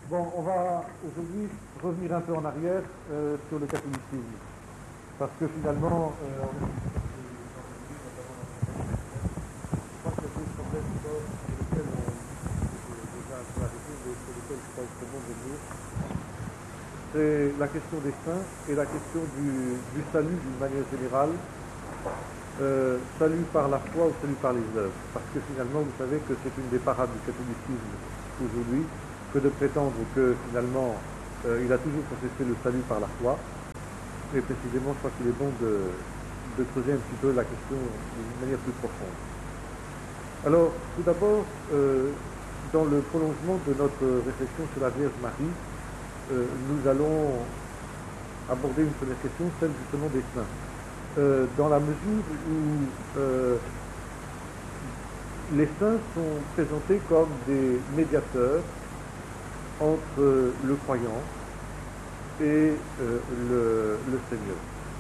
Bon, on va aujourd'hui revenir un peu en arrière sur le catholicisme. Parce que finalement, je crois qu'il y a deux problèmes encore sur lesquels on est déjà un peu arrêté, mais sur lesquels je pense que c'est bon de revenir. C'est la question des saints et la question du salut d'une manière générale. Salut par la foi ou salut par les œuvres. Parce que finalement, vous savez que c'est une des parades du catholicisme aujourd'hui, que de prétendre que finalement il a toujours professé le salut par la foi. Et précisément, je crois qu'il est bon de creuser un petit peu la question d'une manière plus profonde. Alors, tout d'abord, dans le prolongement de notre réflexion sur la Vierge Marie, nous allons aborder une première question, celle justement des saints. Dans la mesure où les saints sont présentés comme des médiateurs entre le croyant et le Seigneur.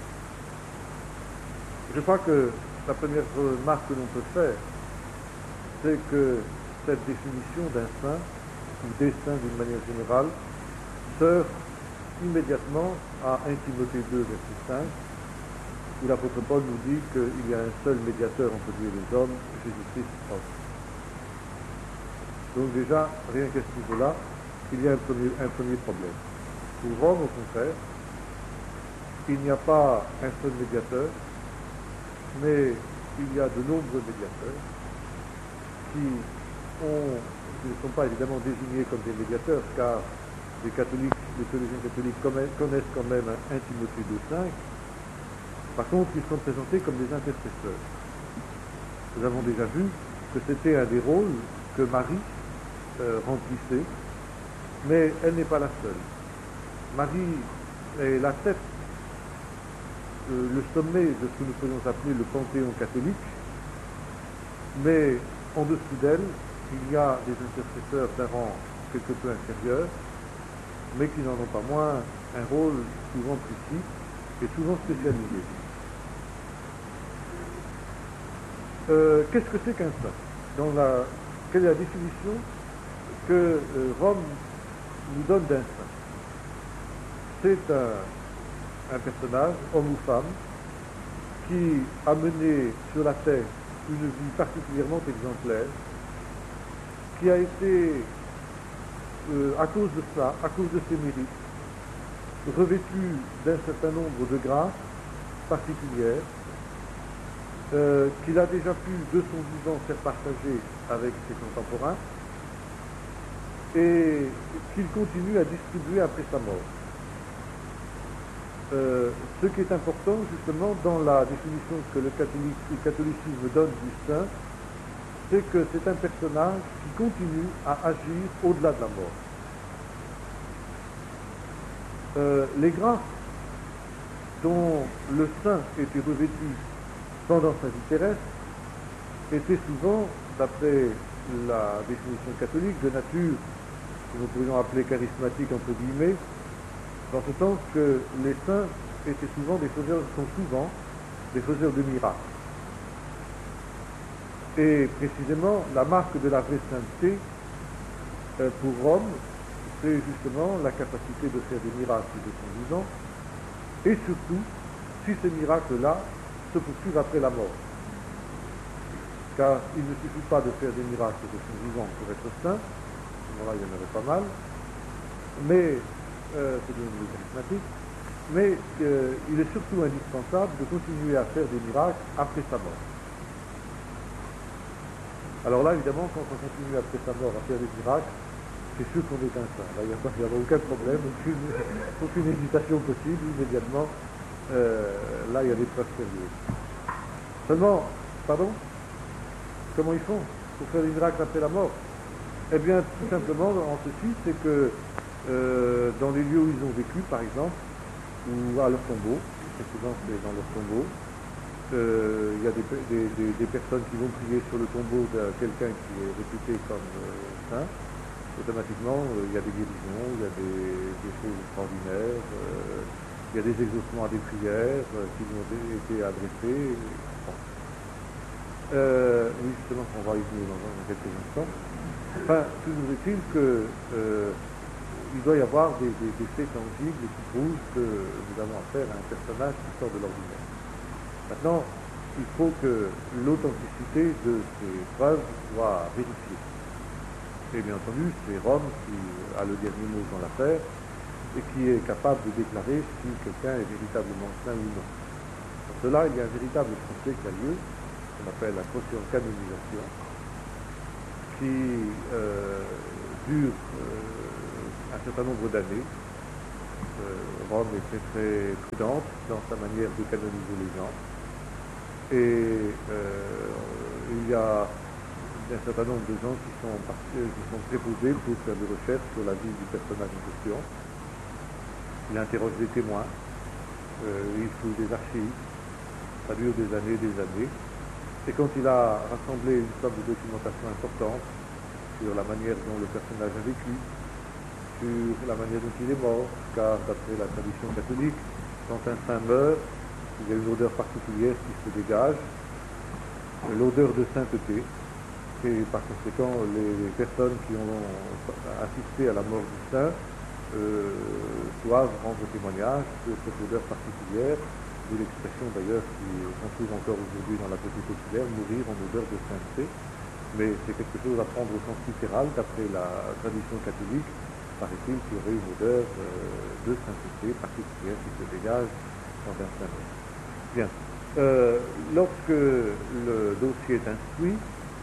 Je crois que la première remarque que l'on peut faire, c'est que cette définition d'un saint, ou des saints d'une manière générale, sert immédiatement à 1 Timothée 2, verset 5, où l'apôtre Paul nous dit qu'il y a un seul médiateur entre Dieu et les hommes, Jésus-Christ homme. Donc déjà, rien qu'à ce niveau-là, il y a un premier problème. Pour Rome, au contraire, il n'y a pas un seul médiateur, mais il y a de nombreux médiateurs qui ne sont pas évidemment désignés comme des médiateurs, car les théologiens catholiques connaissent quand même 1 Timothée 2,5. Par contre, ils sont présentés comme des intercesseurs. Nous avons déjà vu que c'était un des rôles que Marie remplissait, mais elle n'est pas la seule. Marie est la tête, le sommet de ce que nous pourrions appeler le panthéon catholique, mais en dessous d'elle, il y a des intercesseurs d'un rang quelque peu inférieur, mais qui n'en ont pas moins un rôle souvent précis et souvent spécialisé. Qu'est-ce que c'est qu'un saint? Quelle est la définition que Rome nous donne d'un saint? C'est un personnage, homme ou femme, qui a mené sur la terre une vie particulièrement exemplaire, qui a été, à cause de cela, à cause de ses mérites, revêtu d'un certain nombre de grâces particulières, qu'il a déjà pu, de son vivant, faire partager avec ses contemporains, et qu'il continue à distribuer après sa mort. Ce qui est important justement dans la définition que le catholicisme donne du saint, c'est que c'est un personnage qui continue à agir au-delà de la mort. Les grâces dont le saint était revêtu pendant sa vie terrestre étaient souvent, d'après la définition catholique, de nature que nous pourrions appeler charismatique entre guillemets, dans ce sens que les saints étaient souvent sont souvent des faiseurs de miracles. Et précisément, la marque de la vraie sainteté pour Rome, c'est justement la capacité de faire des miracles de son vivant, et surtout, si ces miracles-là se poursuivent après la mort. Car il ne suffit pas de faire des miracles de son vivant pour être saint, à ce moment-là il y en avait pas mal, mais c'est devenu charismatique, mais il est surtout indispensable de continuer à faire des miracles après sa mort. Alors là, évidemment, quand on continue après sa mort à faire des miracles, c'est sûr qu'on est un saint. Là, il n'y a aucun problème, aucune hésitation possible, immédiatement, là, il y a des preuves sérieuses. Seulement, pardon, comment ils font pour faire des miracles après la mort? Eh bien, tout simplement, en ceci, c'est que dans les lieux où ils ont vécu, par exemple, ou à leur tombeau, très souvent c'est dans leur tombeau, il y a des personnes qui vont prier sur le tombeau de quelqu'un qui est réputé comme saint. Automatiquement, il y a des guérisons, il y a des choses extraordinaires, il y a des exaucements à des prières qui nous ont été adressées. Bon. Oui, justement, on va y venir dans quelques instants. Enfin, toujours est-il que il doit y avoir des faits tangibles qui prouvent que nous avons affaire à un personnage qui sort de l'ordinaire. Maintenant, il faut que l'authenticité de ces preuves soit vérifiée. Et bien entendu, c'est Rome qui a le dernier mot dans l'affaire et qui est capable de déclarer si quelqu'un est véritablement saint ou non. Pour cela, il y a un véritable procès qui a lieu, qu'on appelle un procès en canonisation, qui dure un certain nombre d'années. Rome était très prudente dans sa manière de canoniser les gens. Et il y a un certain nombre de gens qui sont préposés pour faire des recherches sur la vie du personnage en question. Il interroge des témoins, il fouille des archives, ça dure des années. Et quand il a rassemblé une sorte de documentation importante sur la manière dont le personnage a vécu, sur la manière dont il est mort, car d'après la tradition catholique, quand un saint meurt, il y a une odeur particulière qui se dégage, l'odeur de sainteté, et par conséquent, les personnes qui ont assisté à la mort du saint doivent rendre témoignage de cette odeur particulière, de l'expression d'ailleurs qu'on trouve encore aujourd'hui dans la société populaire, mourir en odeur de sainteté, mais c'est quelque chose à prendre au sens littéral, d'après la tradition catholique, paraît-il qu'il y aurait une odeur de sainteté particulière qui se dégage quand un saint meurt. Bien. Lorsque le dossier est instruit,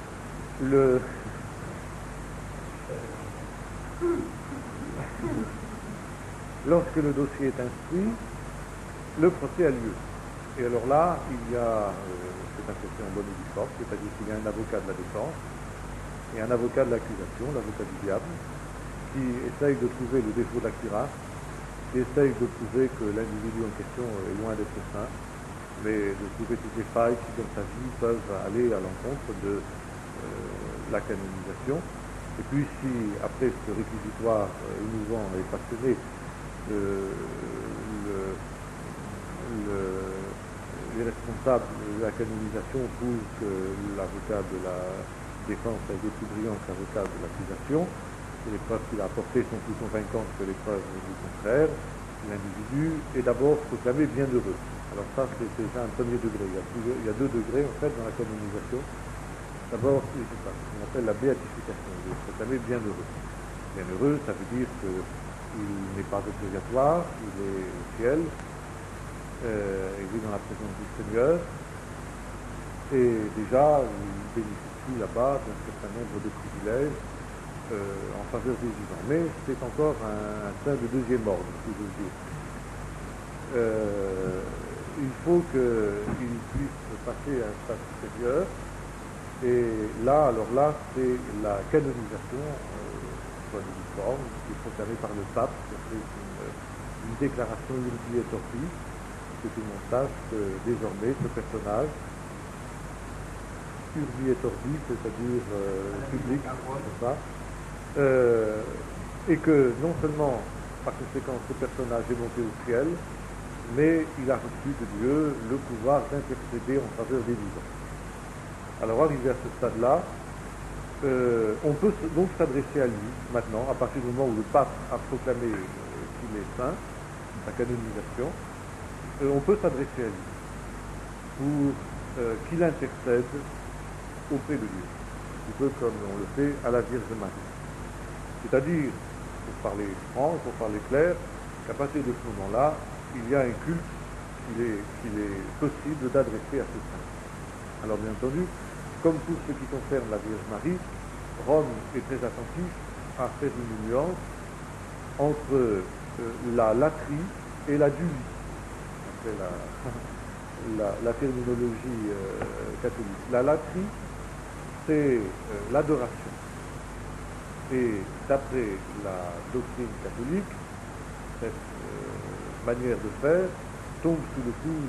le procès a lieu. Et alors là, il y a, c'est un procès en bonne et due forme, c'est-à-dire qu'il y a un avocat de la défense et un avocat de l'accusation, l'avocat du diable, qui essaye de trouver le défaut de la cuirasse, qui essaye de prouver que l'individu en question est loin d'être saint, mais de trouver toutes les failles qui dans sa vie peuvent aller à l'encontre de la canonisation. Et puis si, après ce réquisitoire émouvant et passionné, les responsables de la canonisation trouvent que l'avocat de la défense a été plus brillant que l'avocat de l'accusation, et les preuves qu'il a apportées sont plus convaincantes que les preuves du contraire, l'individu est d'abord proclamé bienheureux. Alors ça, c'est déjà un premier degré. Il y a deux degrés, en fait, dans la canonisation. D'abord, c'est ça, ce qu'on appelle la béatification. Il est proclamé bienheureux. Bienheureux, ça veut dire qu'il n'est pas au purgatoire, il est au ciel, il vit dans la présence du Seigneur, et déjà, il bénéficie là-bas d'un certain nombre de privilèges en faveur des vivants. Mais c'est encore un saint de deuxième ordre, si j'ose dire. Il faut qu'il puisse passer à un stade supérieur, et là, c'est la canonisation, soit uniforme, qui est proclamée par le pape, c'est une déclaration urbi et orbi, que tout le monde sache que désormais ce personnage, urbi et orbi, c'est-à-dire public, c'est ça, et que non seulement par conséquent ce personnage est monté au ciel, mais il a reçu de Dieu le pouvoir d'intercéder en faveur des vivants. Alors arrivé à ce stade-là, on peut donc s'adresser à lui maintenant, à partir du moment où le pape a proclamé qu'il est saint, sa canonisation, on peut s'adresser à lui pour qu'il intercède auprès de Dieu, un petit peu comme on le fait à la Vierge Marie. C'est-à-dire, pour parler franc, pour parler clair, qu'à partir de ce moment-là, il y a un culte qu'il est possible d'adresser à ce saint. Alors bien entendu, comme pour ce qui concerne la Vierge Marie, Rome est très attentif à faire une nuance entre la latrie et la dulie, après la terminologie catholique. La latrie, c'est l'adoration. Et d'après la doctrine catholique, cette manière de faire tombe sous le coup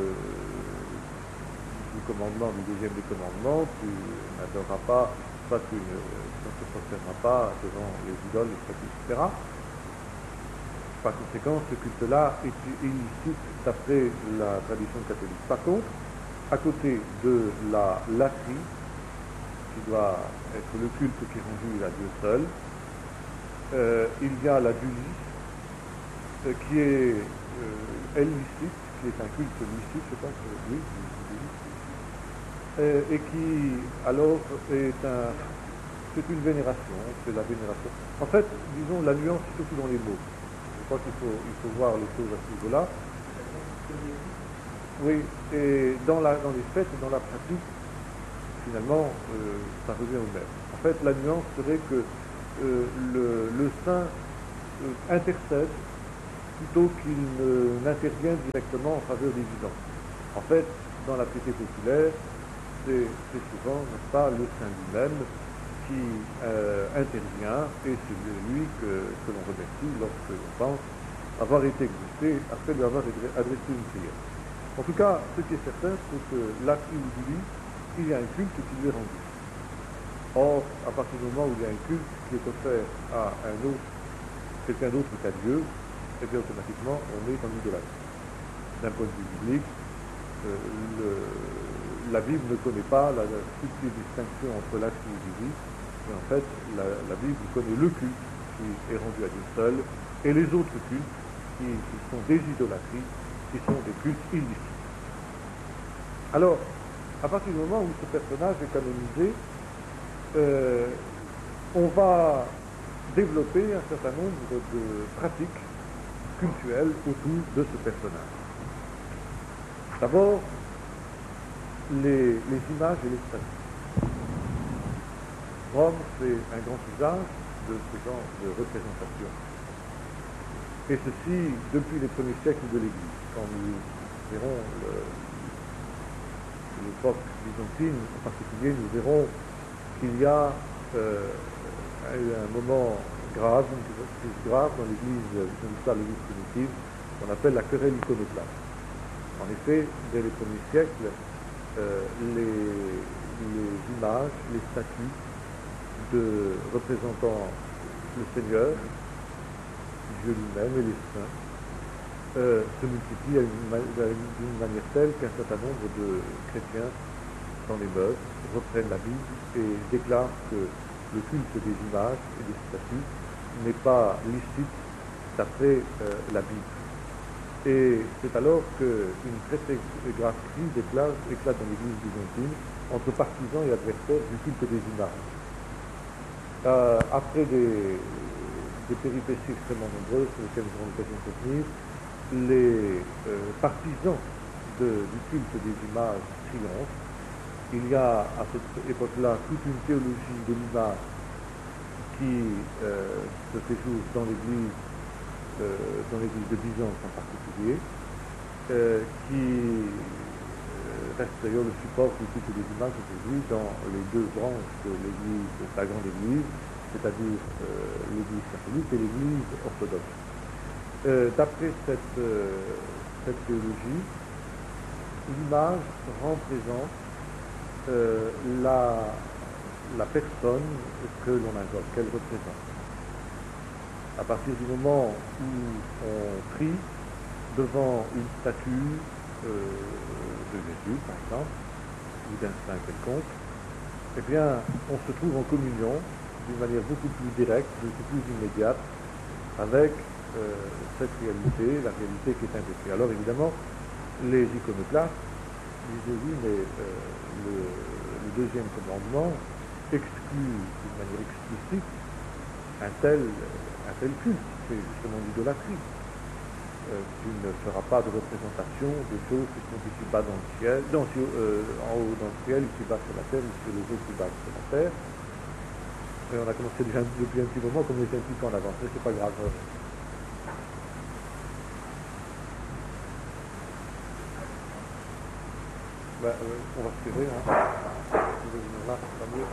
du commandement, du deuxième des commandements: tu n'adoreras pas, soit tu ne te prosterneras pas devant les idoles, les statues, etc. Par conséquent, ce culte-là est illicite d'après la tradition catholique. Par contre, à côté de la latrie, qui doit être le culte qui est rendu à Dieu seul, il y a la dulie, qui est hellénistique, qui est un culte mystique, je pense, oui, et qui alors c'est une vénération, c'est la vénération. En fait, disons, la nuance est surtout dans les mots. Je crois qu'il faut voir les choses à ce niveau-là. Oui, et dans les faits et dans la pratique, finalement, ça revient au même. En fait, la nuance serait que le saint intercède plutôt qu'il n'intervient directement en faveur des vivants. En fait, dans la piété populaire, c'est souvent, n'est-ce pas, le saint lui-même qui intervient, et c'est lui que l'on remercie lorsque l'on pense avoir été exaucé après lui avoir adressé une prière. En tout cas, ce qui est certain, c'est que l'acte où il y a un culte qui lui est rendu. Or, à partir du moment où il y a un culte qui est offert à quelqu'un d'autre qu'à Dieu, et bien automatiquement, on est en idolâtrie. D'un point de vue biblique, la Bible ne connaît pas la subtile distinction entre l'acte et divin, mais en fait, la Bible connaît le culte qui est rendu à Dieu seul, et les autres cultes qui sont des idolâtries, qui sont des cultes illicites. Alors, à partir du moment où ce personnage est canonisé, on va développer un certain nombre de pratiques cultuelles autour de ce personnage. D'abord, les images et les statues. Rome fait un grand usage de ce genre de représentation. Et ceci depuis les premiers siècles de l'Église. Quand nous verrons l'époque byzantine en particulier, nous verrons qu'il y a un moment grave, une crise grave dans l'Église primitive, qu'on appelle la querelle iconoclaste. En effet, dès les premiers siècles, les images, les statues représentant le Seigneur, Dieu lui-même et les saints, se multiplient d'une manière telle qu'un certain nombre de chrétiens dans les mœurs reprennent la Bible et déclarent que le culte des images et des statues n'est pas licite d'après la Bible. Et c'est alors qu'une très grave crise éclate dans l'Église byzantine entre partisans et adversaires du culte des images. Après des péripéties extrêmement nombreuses sur lesquelles nous aurons l'occasion de revenir, les partisans du culte des images triomphent. Il y a à cette époque-là toute une théologie de l'image qui se fait jour dans l'église de Byzance en particulier, qui reste d'ailleurs le support du culte des images aujourd'hui dans les deux branches de l'église, de la grande église, c'est-à-dire l'église catholique et l'église orthodoxe. D'après cette théologie, l'image représente la personne que l'on invoque, qu'elle représente. À partir du moment où on prie devant une statue de Jésus, par exemple, ou d'un saint quelconque, eh bien, on se trouve en communion d'une manière beaucoup plus directe, beaucoup plus immédiate, avec cette réalité, la réalité qui est intégrée. Alors évidemment, les iconoclastes disaient oui, mais le deuxième commandement exclut d'une manière explicite un tel culte, c'est justement l'idolâtrie. Tu ne feras pas de représentation de choses qui sont ici bas dans le ciel, en haut dans le ciel, ici bas sur la terre, ou sur les eaux plus bas sur la terre. Et on a commencé déjà depuis un petit moment, comme on était un petit peu en avance, mais c'est pas grave. On va se tirer, hein. Je vais venir là, ça sera mieux.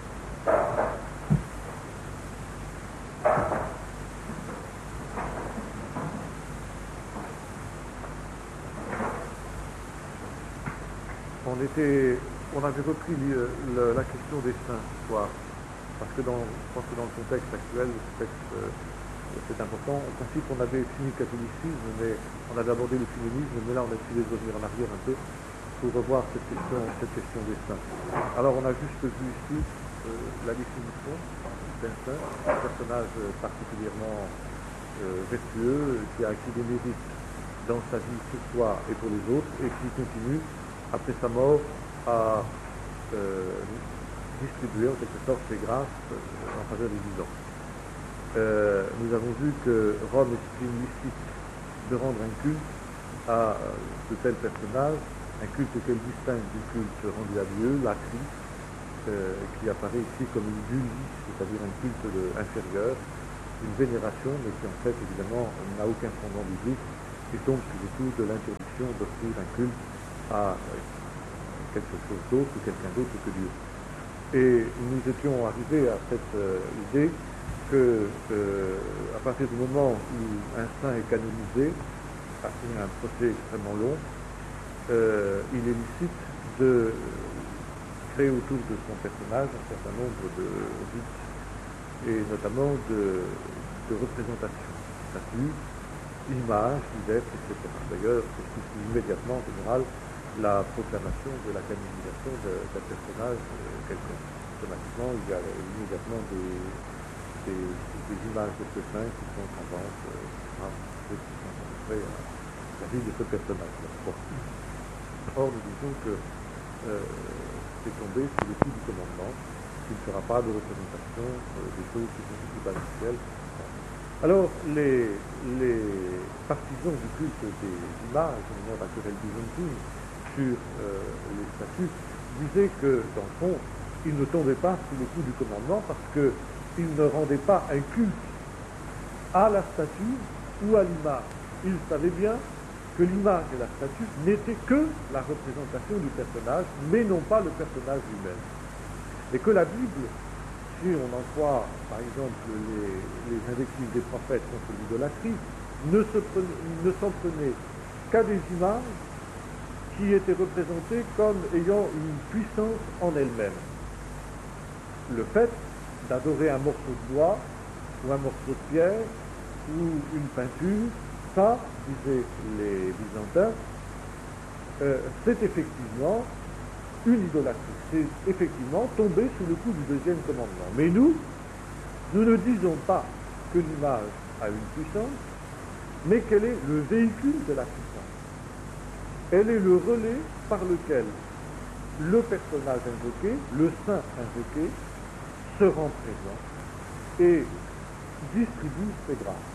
On avait repris la question des saints ce soir, parce que je pense que dans le contexte actuel, c'est important. En principe, on avait fini le catholicisme, mais on avait abordé le féminisme, mais là, on a décidé de revenir en arrière un peu pour revoir cette question des saints. Alors, on a juste vu ici la définition un saint, un personnage particulièrement vertueux, qui a acquis des mérites dans sa vie pour soi et pour les autres, et qui continue, après sa mort, à distribuer en quelque sorte ses grâces en faveur des vivants. Nous avons vu que Rome estime licite de rendre un culte à de tels personnages, un culte qu'elle distingue du culte rendu à Dieu, l'acris, qui apparaît ici comme une dulie, c'est-à-dire un culte inférieur, une vénération, mais qui en fait évidemment n'a aucun fondement biblique et tombe sous le coup de l'interdiction d'offrir un culte à quelque chose d'autre ou quelqu'un d'autre que Dieu. Et nous étions arrivés à cette idée que à partir du moment où un saint est canonisé, après un procès extrêmement long, il est licite de créer autour de son personnage un certain nombre de rites et notamment de représentations, statues, images diverses, etc. D'ailleurs, c'est ce qui suit immédiatement, en général, la proclamation de la canonisation d'un personnage quelconque. Automatiquement, il y a immédiatement des images de ce saint qui sont en vente, qui sont à peu près à la vie de ce personnage. Bon. Or, nous disons que c'est tombé sous le coup du commandement, qu'il ne fera pas de représentation des choses qui sont supernatuelles. Alors, les partisans du culte des images, au moment de la querelle byzantine, sur les statues, disaient que, dans le fond, ils ne tombaient pas sous le coup du commandement parce qu'ils ne rendaient pas un culte à la statue ou à l'image. Ils savaient bien que l'image et la statue n'étaient que la représentation du personnage, mais non pas le personnage lui-même. Et que la Bible, si on en croit, par exemple, les invectives des prophètes contre l'idolâtrie, ne s'en prenait qu'à des images qui étaient représentées comme ayant une puissance en elles-mêmes. Le fait d'adorer un morceau de bois, ou un morceau de pierre, ou une peinture, ça, disaient les Byzantins, c'est effectivement une idolâtrie. C'est effectivement tomber sous le coup du deuxième commandement. Mais nous ne disons pas que l'image a une puissance, mais qu'elle est le véhicule de la puissance. Elle est le relais par lequel le personnage invoqué, le saint invoqué, se rend présent et distribue ses grâces.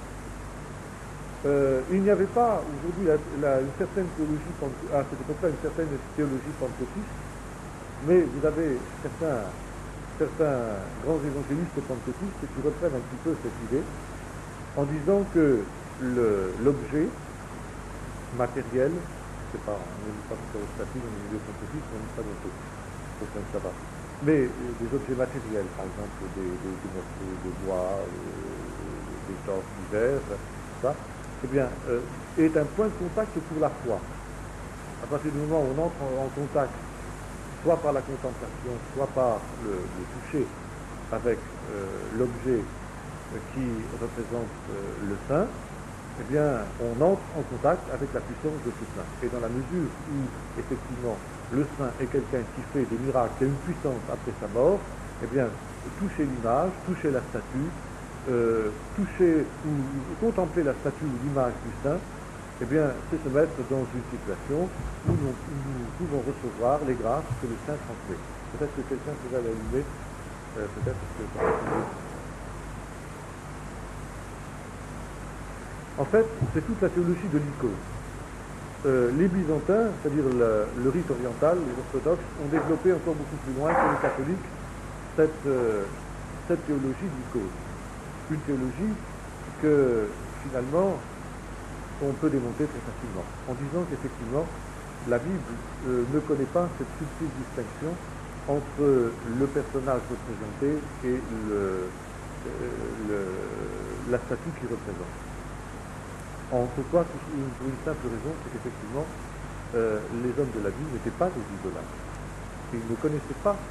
Il n'y avait pas aujourd'hui une certaine théologie, à cette époque-là, une certaine théologie pentecôtiste, mais vous avez certains grands évangélistes pentecôtistes qui reprennent un petit peu cette idée en disant que l'objet matériel, c'est pas, on ne dit pas sur le statut dans les milieux pentecôtistes, on ne dit pas non plus, ça va. Mais des objets matériels, par exemple des morceaux de bois, des torches divers, tout ça, eh bien, est un point de contact pour la foi. À partir du moment où on entre en contact, soit par la contemplation, soit par le toucher avec l'objet qui représente le saint, eh bien, on entre en contact avec la puissance de ce saint. Et dans la mesure où, effectivement, le saint est quelqu'un qui fait des miracles, qui a une puissance après sa mort, eh bien, toucher l'image, toucher la statue, toucher ou contempler la statue ou l'image du saint, eh bien, c'est se mettre dans une situation où nous pouvons recevoir les grâces que le saint transmet. Peut-être que quelqu'un pourrait l'allumer, peut-être que... En fait, c'est toute la théologie de l'icône. Les Byzantins, c'est-à-dire le rite oriental, les orthodoxes, ont développé encore beaucoup plus loin que les catholiques cette théologie de l'icône. Une théologie que, finalement, on peut démonter très facilement, en disant qu'effectivement, la Bible ne connaît pas cette subtile distinction entre le personnage représenté et la statue qui représente. Pourquoi? Pour une simple raison, c'est qu'effectivement, les hommes de la Bible n'étaient pas des idolâtres. Ils ne connaissaient pas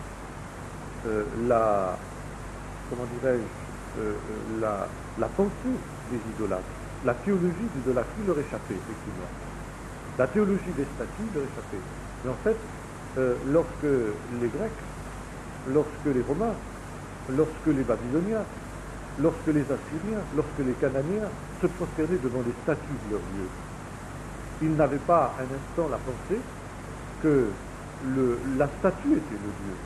la pensée des idolâtres. La théologie de l'idolâtrie leur échappait, effectivement. La théologie des statues leur échappait. Mais en fait, lorsque les Grecs, lorsque les Romains lorsque les Babyloniens, lorsque les Assyriens, lorsque les Cananéens se prosternaient devant les statues de leur Dieu. Ils n'avaient pas un instant la pensée que la statue était le Dieu.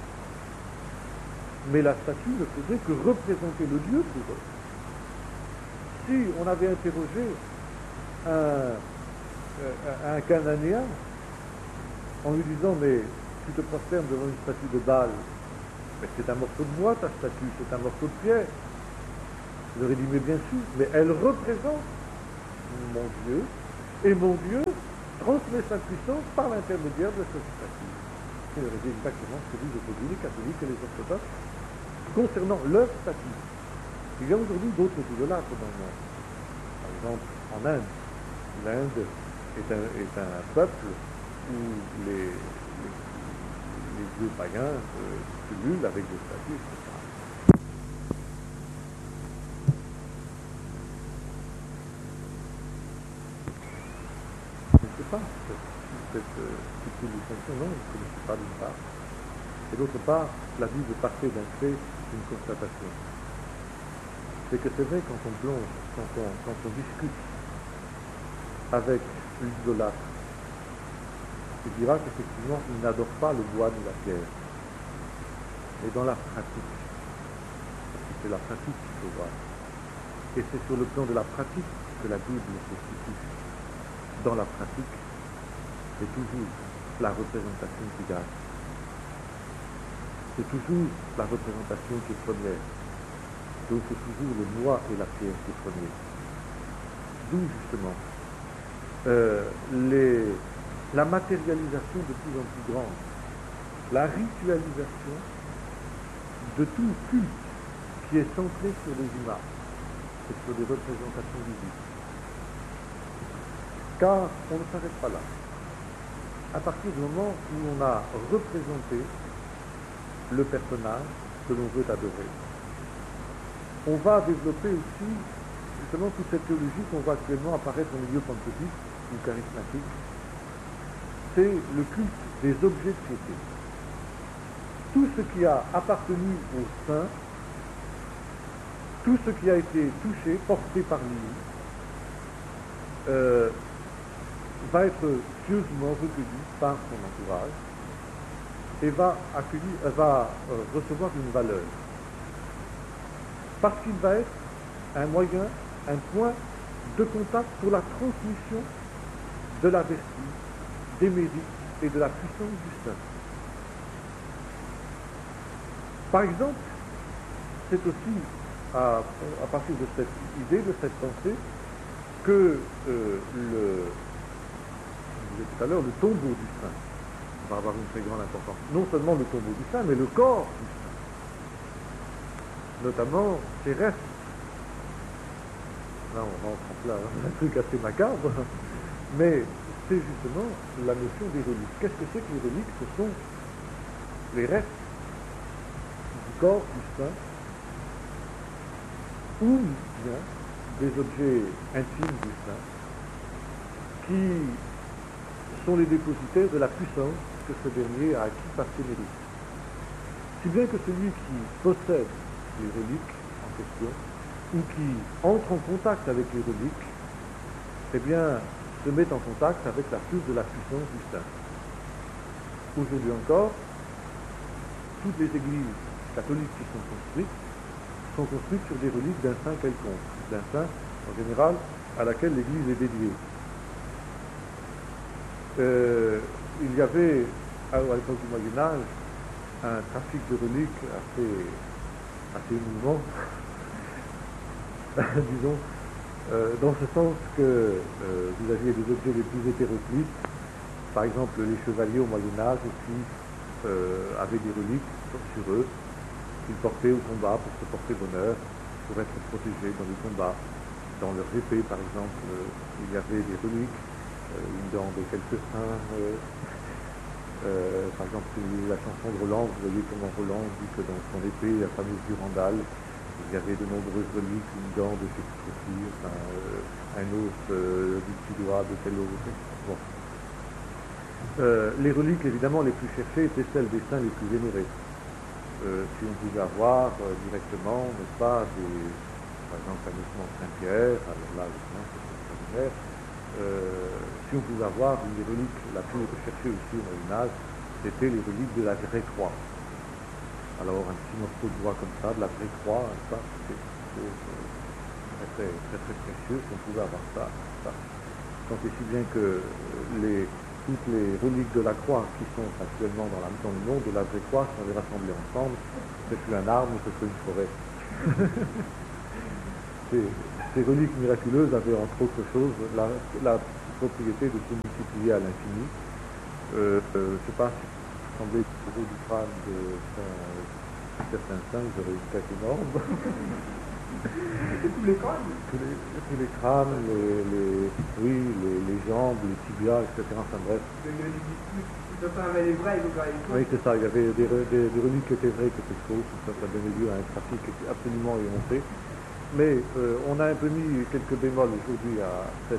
Mais la statue ne faisait que représenter le Dieu pour eux. Si on avait interrogé un Cananéen en lui disant mais tu te prosternes devant une statue de Baal, mais c'est un morceau de bois ta statue, c'est un morceau de pierre. Il aurait dit mais bien sûr, mais elle représente mon Dieu, et mon Dieu transmet sa puissance par l'intermédiaire de cette statue. Il aurait dit exactement ce que disent aujourd'hui les catholiques et les orthodoxes concernant leur statue. Il y a aujourd'hui d'autres idolâtres dans le monde. Par exemple, en Inde. L'Inde est un peuple où les dieux païens pullulent avec des statues, etc. Je ne sais pas, cette utilisation, non, je ne connaissais pas d'une part. Et d'autre part, la Bible partait d'un fait, d'une constatation. C'est que c'est vrai quand on plonge, quand on discute avec l'idolâtre, il dira qu'effectivement, il n'adore pas le bois ni la pierre. Mais dans la pratique, parce que c'est la pratique qu'il faut voir. Et c'est sur le plan de la pratique que la Bible se situe. Dans la pratique, c'est toujours la représentation qui gagne. C'est toujours la représentation qui est première. Donc c'est toujours le bois et la pierre qui est premier. D'où justement la matérialisation de plus en plus grande, la ritualisation de tout culte qui est centré sur les images et sur des représentations visibles. Car on ne s'arrête pas là. À partir du moment où on a représenté le personnage que l'on veut adorer, on va développer aussi justement toute cette théologie qu'on voit actuellement apparaître au milieu pentecôtiste ou charismatique. C'est le culte des objets de piété. Tout ce qui a appartenu aux saints, tout ce qui a été touché, porté par lui, va être pieusement recueilli par son entourage et va recevoir une valeur. Parce qu'il va être un moyen, un point de contact pour la transmission de la vertu, des mérites et de la puissance du saint. Par exemple, c'est aussi à partir de cette idée, de cette pensée, que je disais tout à l'heure, le tombeau du saint va avoir une très grande importance. Non seulement le tombeau du saint, mais le corps du saint. Notamment ses restes. Là, on rentre en plein un truc assez macabre, mais c'est justement la notion des reliques. Qu'est-ce que c'est que les reliques? Ce sont les restes du corps du saint, ou bien des objets intimes du saint, qui sont les dépositaires de la puissance que ce dernier a acquis par ses mérites. Si bien que celui qui possède les reliques en question, ou qui entre en contact avec les reliques, eh bien, se met en contact avec la source de la puissance du saint. Aujourd'hui encore, toutes les églises catholiques qui sont construites sur des reliques d'un saint quelconque, d'un saint, en général, à laquelle l'église est dédiée. Il y avait, à l'époque du Moyen-Âge, un trafic de reliques assez émouvant, disons, dans ce sens que vous aviez les objets les plus hétéroclites, par exemple les chevaliers au Moyen-Âge aussi avaient des reliques sur eux qu'ils portaient au combat pour se porter bonheur, pour être protégés dans les combats. Dans leurs épées, par exemple, il y avait des reliques, une dent de quelques saints. Par exemple, la chanson de Roland, vous voyez comment Roland dit que dans son épée, la fameuse Durandal, il y avait de nombreuses reliques, une dent de Shakespeare, un os du petit doigt de tel autre. Bon. Les reliques, évidemment, les plus cherchées étaient celles des saints les plus vénérés. si on pouvait avoir directement, n'est-ce pas, par exemple un ossement de Saint-Pierre, alors là, c'est extraordinaire, si on pouvait avoir une des reliques la plus recherchée aussi au Moyen-Âge, c'était les reliques de la vraie croix. Alors un petit morceau de bois comme ça, de la vraie croix, ça, c'est quelque chose très, très, très précieux, si on pouvait avoir ça. Tant et si bien que toutes les reliques de la croix qui sont actuellement dans le monde de la vraie croix, si on les rassemblait ensemble, ce serait un arbre ou ce serait une forêt. Ces reliques miraculeuses avaient entre autres choses la propriété de se multiplier à l'infini. Je ne sais pas si vous semblez au niveau du crâne de certains saints, ils auraient une tête énorme. Tous les crânes tous les crânes, les jambes, les tibias, etc. Enfin bref. Oui, c'est ça. Il y avait des reliques qui étaient vraies, qui étaient fausses. Ça donnait lieu à un trafic absolument éhonté. Mais on a un peu mis quelques bémols aujourd'hui à ce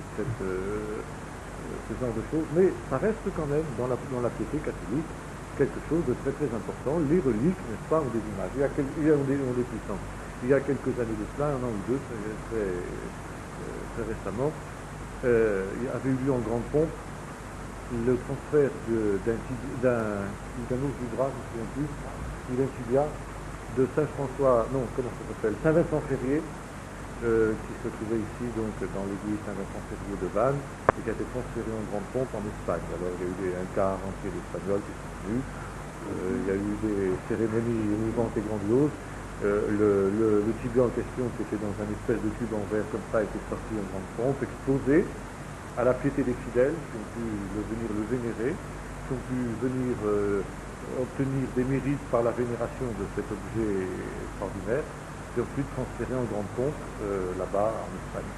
genre de choses. Mais ça reste quand même dans la piété catholique quelque chose de très très important. Les reliques, n'est-ce pas, ont des images. Il y a des puissances. Il y a quelques années de cela, un an ou deux, très récemment, il avait eu lieu en grande pompe le transfert d'un os du bras, je ne me souviens plus, ou d'un tibia, de Saint-François, non, comment ça s'appelle, Saint-Vincent-Ferrier, qui se trouvait ici, donc, dans l'église Saint-Vincent-Ferrier de Vannes, et qui a été transféré en grande pompe en Espagne. Alors, il y a eu un quart entier d'Espagnols qui sont venus, il y a eu des cérémonies émouvantes et grandioses. Le tibia en question, qui était dans un espèce de tube en verre comme ça, était sorti en grande pompe, exposé à la piété des fidèles qui ont pu venir le vénérer, qui ont pu venir obtenir des mérites par la vénération de cet objet extraordinaire, et ensuite transféré en grande pompe là-bas en Espagne.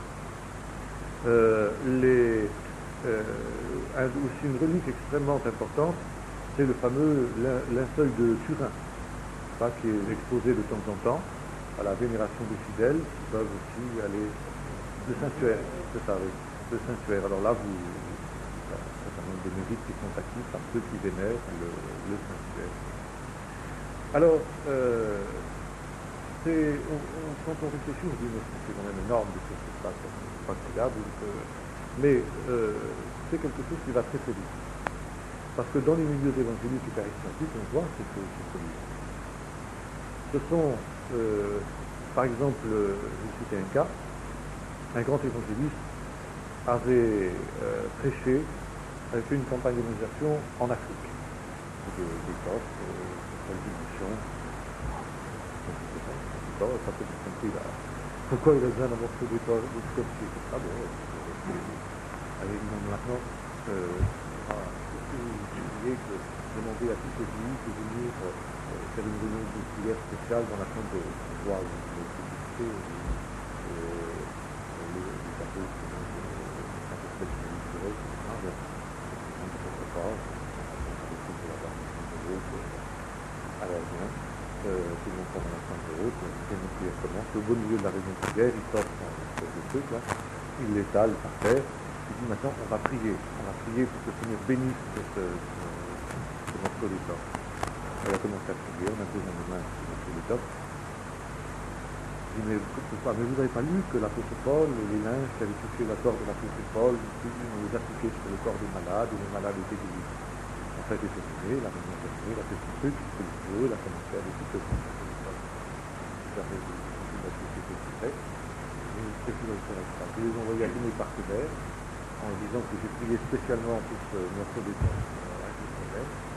Aussi une relique extrêmement importante, c'est le fameux linceul de Turin, qui est exposé de temps en temps à la vénération des fidèles, qui peuvent aussi aller de sanctuaire, c'est ça, oui, de sanctuaire. Alors là, il y a un certain nombre de mérites qui sont acquis par ceux qui vénèrent le sanctuaire. Alors, quand on réfléchit, on se dit, c'est quand même énorme de choses qui se passent, c'est pas incroyable, mais c'est quelque chose qui va très très vite. Parce que dans les milieux évangéliques et charismatiques, on voit ces choses se produire. Ce sont, par exemple, je vais citer un cas, un grand évangéliste avait prêché, avait fait une campagne d'évangélisation en Afrique, d'Écosse, de dimension, ça peut être compris là. Pourquoi il a besoin d'avoir fait des corps ah bon, allez, maintenant, vous demander à toute l'église de venir faire une réunion de prière spéciale dans la chambre de roi où les apôtres tout le monde prend dans la chambre de l'autre, la prière commence, au beau milieu de la réunion de prière, il sort son espèce de truc là, il l'étale par terre, il dit maintenant on va prier pour que le Seigneur bénisse ce morceau d'étoffe. Elle a commencé à prier, on a posé la main sur ce morceau d'étoffe. Je dis mais vous n'avez pas lu que l'apôtre Paul, les linges qui avaient touché la corde de l'apôtre Paul, on les a appliqués sur le corps des malades, et les malades étaient guéris. Ça a été terminé, la réunion terminée, il a fait son truc, il fait le feu, il a commencé à découper son téléphone. J'avais la société secrète, et qu'est-ce qu'il va faire avec ça? Je les ai envoyés à tous mes partenaires, en disant que j'ai prié spécialement pour ce morceau d'étoffe avec le problème.